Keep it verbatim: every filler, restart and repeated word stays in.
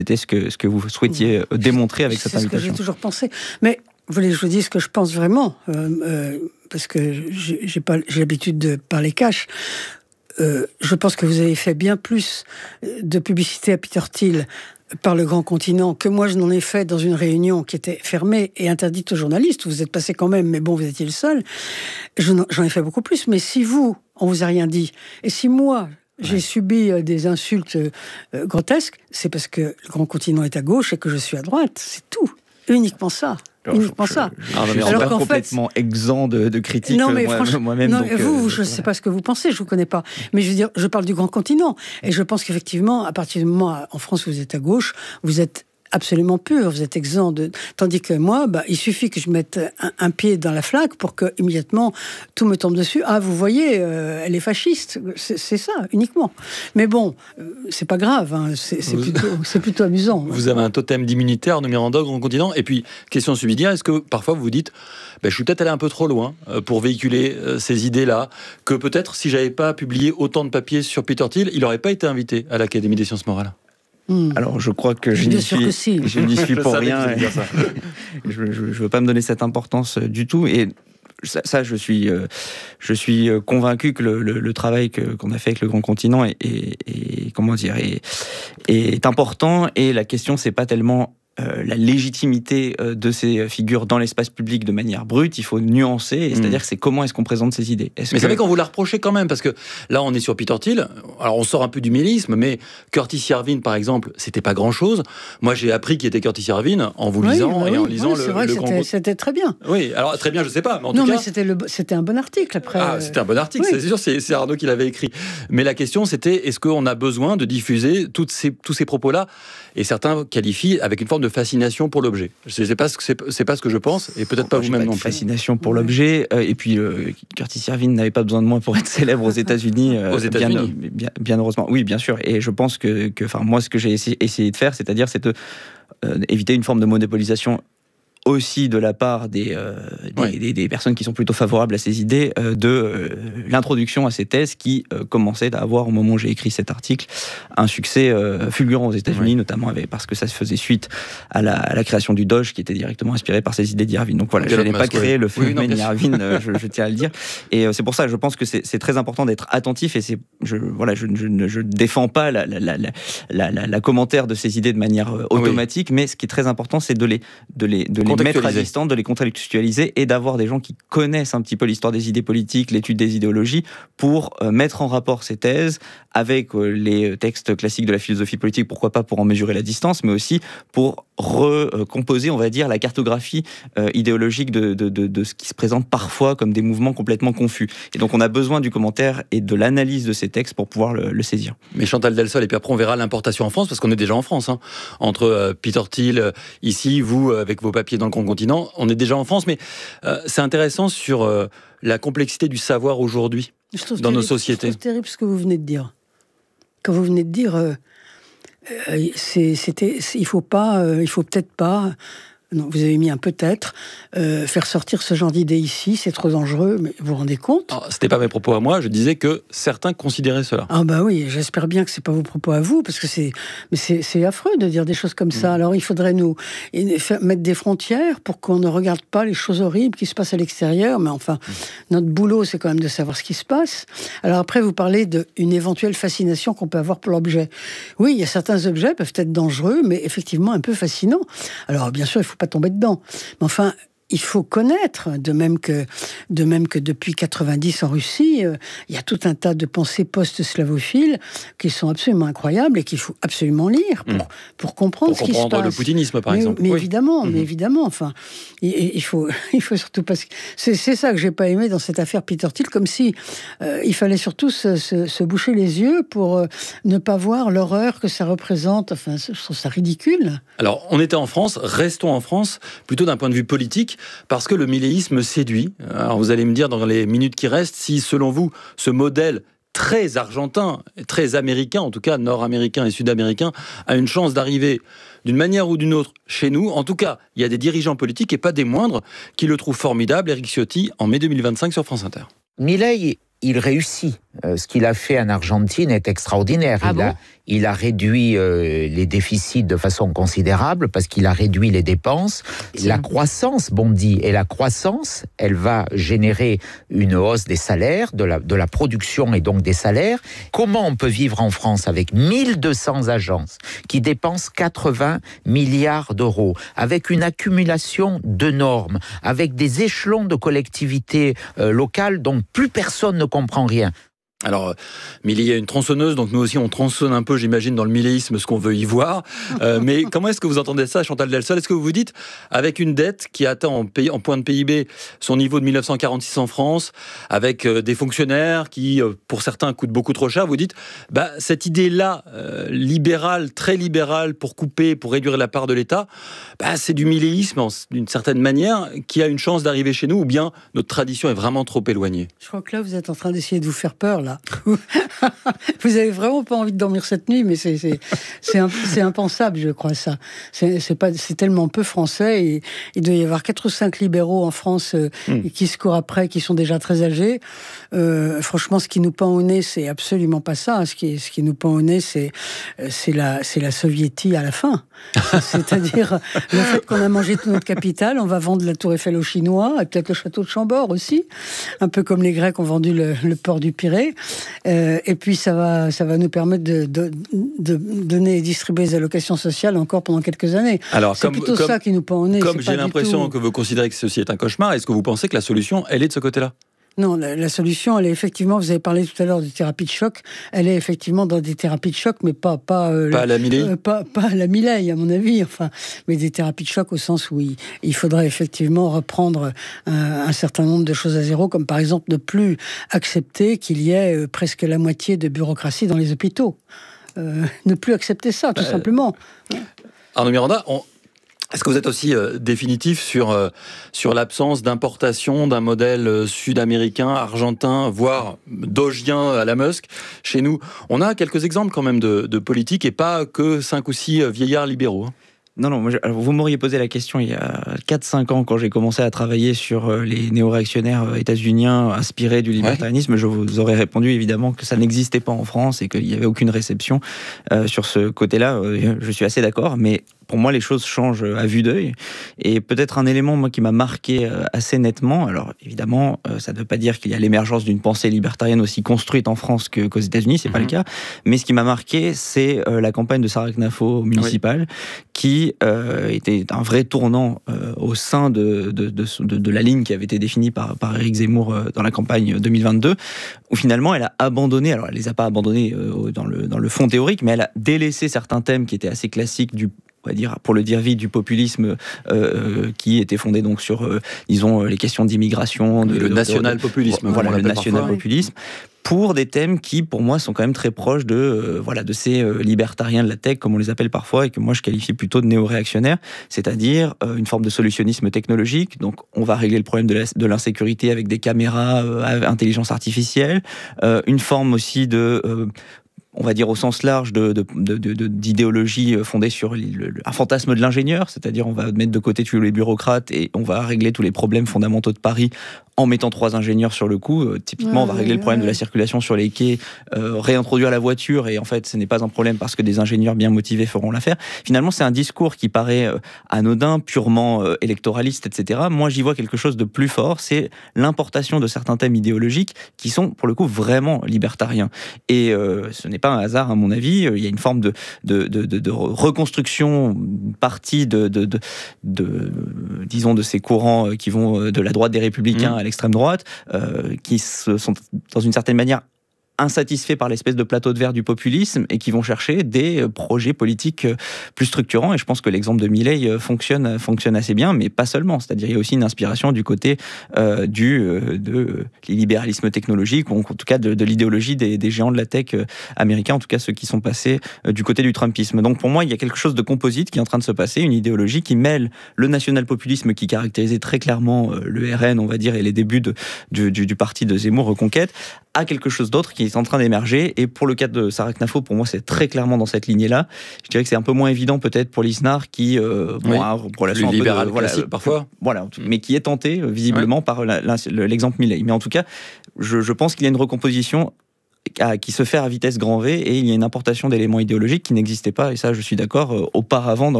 C'était ce que, ce que vous souhaitiez démontrer avec cette invitation. C'est ce que j'ai toujours pensé. Mais vous voulez que je vous dise ce que je pense vraiment euh, euh, parce que j'ai, j'ai, pas, j'ai l'habitude de parler cash. Euh, je pense que vous avez fait bien plus de publicité à Peter Thiel par le Grand Continent que moi je n'en ai fait dans une réunion qui était fermée et interdite aux journalistes. Vous êtes passé quand même, mais bon, vous étiez le seul. Je n'en, j'en ai fait beaucoup plus. Mais si vous, on vous a rien dit, et si moi, j'ai ouais. subi euh, des insultes euh, grotesques, c'est parce que le Grand Continent est à gauche et que je suis à droite. C'est tout. Uniquement ça. Alors, uniquement je, ça. Je, je, je, alors qu'en complètement fait, exempt de, de critiques non, mais moi, moi-même. Non, donc, vous, euh, je ne sais pas ce que vous pensez, je ne vous connais pas. Mais je veux dire, je parle du Grand Continent. Et je pense qu'effectivement, à partir du moment, en France, vous êtes à gauche, vous êtes absolument pur, vous êtes exempt de... Tandis que moi, bah, il suffit que je mette un, un pied dans la flaque pour que, immédiatement, tout me tombe dessus. Ah, vous voyez, euh, elle est fasciste. C'est, c'est ça, uniquement. Mais bon, euh, c'est pas grave, hein. c'est, c'est, plutôt, c'est plutôt amusant. Vous avez un totem d'immunité, Arnaud Miranda, au Grand Continent. Et puis, question subsidiaire, est-ce que parfois vous vous dites, ben, je suis peut-être allé un peu trop loin euh, pour véhiculer euh, ces idées-là, que peut-être, si j'avais pas publié autant de papiers sur Peter Thiel, il n'aurait pas été invité à l'Académie des sciences morales? Mmh. Alors, je crois que je n'y suis, si. je n'y suis pour rien. je ne veux pas me donner cette importance du tout. Et ça, ça je, suis, euh, je suis convaincu que le, le, le travail que, qu'on a fait avec le Grand Continent est, est, est, comment dire, est, est important. Et la question, c'est pas tellement euh, la légitimité euh, de ces figures dans l'espace public de manière brute. Il faut nuancer. Et c'est-à-dire que c'est comment est-ce qu'on présente ces idées. Est-ce mais que... c'est vrai qu'on vous l'a reproché quand même, parce que là, on est sur Peter Thiel. Alors, on sort un peu du mélisme, mais Curtis Yarvin, par exemple, c'était pas grand-chose. Moi, j'ai appris qui était Curtis Yarvin en vous oui, lisant bah et oui, en lisant oui, le, c'est vrai le que grand... c'était, c'était très bien. Oui, alors très bien, je sais pas, mais en non, tout mais cas... c'était, le, c'était un bon article, après. Ah, c'était un bon article, oui. C'est sûr, c'est, c'est Arnaud qui l'avait écrit. Mais la question, c'était, est-ce qu'on a besoin de diffuser toutes ces, tous ces propos-là? Et certains qualifient avec une forme de fascination pour l'objet. C'est, c'est, pas, ce que, c'est, c'est pas ce que je pense, et peut-être pas Moi, vous-même pas non de plus. Fascination pour l'objet, euh, et puis euh, Curtis Yarvin n'avait pas besoin de moi pour être célèbre aux États-Unis. Euh, aux États-Unis. Bien, bien, bien heureusement. Oui, bien sûr. Et je pense que, que moi, ce que j'ai essayé, essayé de faire, c'est-à-dire, c'est de euh, éviter une forme de monopolisation aussi de la part des, euh, des, ouais. des, des personnes qui sont plutôt favorables à ces idées, euh, de euh, l'introduction à ces thèses qui euh, commençaient à avoir, au moment où j'ai écrit cet article, un succès euh, fulgurant aux États-Unis, ouais. notamment avec, parce que ça se faisait suite à la, à la création du Doge, qui était directement inspiré par ces idées d'Yarvin. Donc voilà, je n'ai pas créé ouais. le phénomène oui, Yarvin, euh, je, je tiens à le dire. Et euh, c'est pour ça que je pense que c'est, c'est très important d'être attentif, et c'est, je, voilà, je ne je, je défends pas la, la, la, la, la, la, la commentaire de ces idées de manière euh, automatique, oui. mais ce qui est très important, c'est de les, de les, de les mettre à distance, de les contextualiser et d'avoir des gens qui connaissent un petit peu l'histoire des idées politiques, l'étude des idéologies, pour euh, mettre en rapport ces thèses avec euh, les textes classiques de la philosophie politique, pourquoi pas pour en mesurer la distance, mais aussi pour recomposer, on va dire, la cartographie euh, idéologique de, de, de, de ce qui se présente parfois comme des mouvements complètement confus. Et donc on a besoin du commentaire et de l'analyse de ces textes pour pouvoir le, le saisir. Mais Chantal Delsol, et puis après on verra l'importation en France, parce qu'on est déjà en France, hein, entre euh, Peter Thiel, euh, ici, vous, euh, avec vos papiers dans le Grand Continent, on est déjà en France, mais euh, c'est intéressant sur euh, la complexité du savoir aujourd'hui dans terrible, nos sociétés. Je trouve terrible ce que vous venez de dire. Quand vous venez de dire, euh, euh, c'est, c'était, c'est, il faut pas, euh, il faut peut-être pas. Non, vous avez mis un peut-être. Euh, faire sortir ce genre d'idée ici, c'est trop dangereux, mais vous vous rendez compte ? Ah, c'était pas mes propos à moi, je disais que certains considéraient cela. Ah bah oui, j'espère bien que c'est pas vos propos à vous, parce que c'est, mais c'est, c'est affreux de dire des choses comme ça. Mmh. Alors il faudrait nous faire, mettre des frontières pour qu'on ne regarde pas les choses horribles qui se passent à l'extérieur, mais enfin, mmh. notre boulot, c'est quand même de savoir ce qui se passe. Alors après, vous parlez d'une éventuelle fascination qu'on peut avoir pour l'objet. Oui, il y a certains objets peuvent être dangereux, mais effectivement un peu fascinants. Alors bien sûr, il faut pas tomber dedans. Mais enfin, il faut connaître, de même que, de même que depuis quatre-vingt-dix en Russie, euh, il y a tout un tas de pensées post-slavophiles qui sont absolument incroyables et qu'il faut absolument lire pour, mmh. pour comprendre pour ce qui se passe. Pour comprendre le poutinisme, par mais, exemple. Mais oui. évidemment, mmh. mais évidemment, enfin, il, il faut, il faut surtout pas. C'est, c'est ça que j'ai pas aimé dans cette affaire Peter Thiel, comme si euh, il fallait surtout se, se, se boucher les yeux pour euh, ne pas voir l'horreur que ça représente. Enfin, je trouve ça ridicule. Alors, on était en France, restons en France, plutôt d'un point de vue politique. Parce que le milléisme séduit. Alors vous allez me dire dans les minutes qui restent si, selon vous, ce modèle très argentin, très américain, en tout cas nord-américain et sud-américain, a une chance d'arriver d'une manière ou d'une autre chez nous. En tout cas, il y a des dirigeants politiques, et pas des moindres, qui le trouvent formidable. Éric Ciotti, en mai deux mille vingt-cinq sur France Inter. Milei il réussit. Euh, ce qu'il a fait en Argentine est extraordinaire. Ah il, bon a, il a réduit euh, les déficits de façon considérable parce qu'il a réduit les dépenses. La croissance bondit et la croissance, elle va générer une hausse des salaires, de la, de la production et donc des salaires. Comment on peut vivre en France avec mille deux cents agences qui dépensent quatre-vingts milliards d'euros, avec une accumulation de normes, avec des échelons de collectivités euh, locales dont plus personne ne comprend rien? Alors, Milly, il y a une tronçonneuse, donc nous aussi on tronçonne un peu, j'imagine, dans le milléisme ce qu'on veut y voir. Euh, mais comment est-ce que vous entendez ça, Chantal Delsol? Est-ce que vous vous dites, avec une dette qui atteint en, pays, en point de P I B son niveau de mille neuf cent quarante-six en France, avec euh, des fonctionnaires qui, euh, pour certains, coûtent beaucoup trop cher, vous dites, bah, cette idée-là, euh, libérale, très libérale, pour couper, pour réduire la part de l'État, bah, c'est du milléisme, d'une certaine manière, qui a une chance d'arriver chez nous, ou bien notre tradition est vraiment trop éloignée? Je crois que là, vous êtes en train d'essayer de vous faire peur, là. Vous avez vraiment pas envie de dormir cette nuit, mais c'est c'est c'est, un, c'est impensable, je crois ça. C'est c'est pas c'est tellement peu français. Et il doit y avoir quatre ou cinq libéraux en France euh, mmh. qui se courent après, qui sont déjà très âgés. Euh, franchement, ce qui nous pend au nez, c'est absolument pas ça. Ce qui ce qui nous pend au nez, c'est c'est la c'est la soviétie à la fin. C'est-à-dire le fait qu'on a mangé tout notre capital, on va vendre la Tour Eiffel aux Chinois et peut-être le château de Chambord aussi, un peu comme les Grecs ont vendu le, le port du Pirée. Euh, et puis ça va, ça va nous permettre de, de, de donner et distribuer des allocations sociales encore pendant quelques années. Alors, c'est comme, plutôt comme, ça qui nous pend au nez. Comme j'ai l'impression tout... que vous considérez que ceci est un cauchemar, est-ce que vous pensez que la solution, elle est de ce côté-là? Non, la, la solution, elle est effectivement, vous avez parlé tout à l'heure de thérapie de choc, elle est effectivement dans des thérapies de choc, mais pas... Pas, euh, pas à la Milei euh, pas, pas à la Milei, à mon avis, enfin, mais des thérapies de choc au sens où il, il faudrait effectivement reprendre un, un certain nombre de choses à zéro, comme par exemple ne plus accepter qu'il y ait euh, presque la moitié de bureaucratie dans les hôpitaux. Euh, ne plus accepter ça, tout euh, simplement. Arnaud Miranda, on... Est-ce que vous êtes aussi euh, définitif sur, euh, sur l'absence d'importation d'un modèle euh, sud-américain, argentin, voire dogien à la Musk chez nous? On a quelques exemples quand même de, de politique et pas que cinq ou six euh, vieillards libéraux. Hein. Non, non, moi, je, alors vous m'auriez posé la question il y a quatre cinq ans quand j'ai commencé à travailler sur les néo-réactionnaires états-uniens inspirés du libertarianisme. Ouais. Je vous aurais répondu évidemment que ça n'existait pas en France et qu'il n'y avait aucune réception euh, sur ce côté-là. Euh, je suis assez d'accord, mais pour moi, les choses changent à vue d'œil. Et peut-être un élément, moi, qui m'a marqué assez nettement, alors évidemment, ça ne veut pas dire qu'il y a l'émergence d'une pensée libertarienne aussi construite en France que, qu'aux États-Unis, c'est mmh. pas le cas. Mais ce qui m'a marqué, c'est la campagne de Sarah Knafo municipale, oui. qui euh, était un vrai tournant euh, au sein de, de, de, de, de la ligne qui avait été définie par, par Éric Zemmour euh, dans la campagne deux mille vingt-deux, où finalement, elle a abandonné, alors elle les a pas abandonnés euh, dans, le, dans le fond théorique, mais elle a délaissé certains thèmes qui étaient assez classiques du on va dire, pour le dire vite, du populisme euh, qui était fondé donc sur, euh, disons, les questions d'immigration. De, le de, national-populisme. De, voilà, le national-populisme. Pour des thèmes qui, pour moi, sont quand même très proches de, euh, voilà, de ces euh, libertariens de la tech, comme on les appelle parfois, et que moi je qualifie plutôt de néo-réactionnaires, c'est-à-dire euh, une forme de solutionnisme technologique. Donc, on va régler le problème de, la, de l'insécurité avec des caméras, euh, intelligence artificielle, euh, une forme aussi de... Euh, on va dire au sens large, de, de, de, de, d'idéologie fondée sur le, le, un fantasme de l'ingénieur, c'est-à-dire on va mettre de côté tous les bureaucrates et on va régler tous les problèmes fondamentaux de Paris en mettant trois ingénieurs sur le coup. Euh, typiquement, ouais, on va régler ouais, le problème ouais. de la circulation sur les quais, euh, réintroduire la voiture, et en fait, ce n'est pas un problème parce que des ingénieurs bien motivés feront l'affaire. Finalement, c'est un discours qui paraît euh, anodin, purement euh, électoraliste, et cetera. Moi, j'y vois quelque chose de plus fort, c'est l'importation de certains thèmes idéologiques qui sont, pour le coup, vraiment libertariens. Et euh, ce n'est pas un hasard, à mon avis. Il y a une forme de, de, de, de, de reconstruction, une partie de, de, de, de, disons, de ces courants qui vont de la droite des Républicains mmh. à l'extrême droite, euh, qui se, sont dans une certaine manière insatisfaits par l'espèce de plateau de verre du populisme et qui vont chercher des projets politiques plus structurants. Et je pense que l'exemple de Milei fonctionne, fonctionne assez bien, mais pas seulement. C'est-à-dire qu'il y a aussi une inspiration du côté euh, du euh, de libéralisme technologique, ou en tout cas de, de l'idéologie des, des géants de la tech euh, américains, en tout cas ceux qui sont passés euh, du côté du trumpisme. Donc pour moi, il y a quelque chose de composite qui est en train de se passer, une idéologie qui mêle le national-populisme qui caractérisait très clairement euh, le R N, on va dire, et les débuts de, du, du, du parti de Zemmour Reconquête, à quelque chose d'autre qui est en train d'émerger. Et pour le cas de Sarah Knafo, pour moi, c'est très clairement dans cette lignée-là. Je dirais que c'est un peu moins évident peut-être pour Lisnard, qui euh, oui, bon, a une relation un peu libéral de, voilà, classique parfois, voilà, mais qui est tenté visiblement ouais. par la, la, l'exemple Milei. Mais en tout cas, je, je pense qu'il y a une recomposition à, qui se fait à vitesse grand V, et il y a une importation d'éléments idéologiques qui n'existaient pas, et ça je suis d'accord, euh, auparavant dans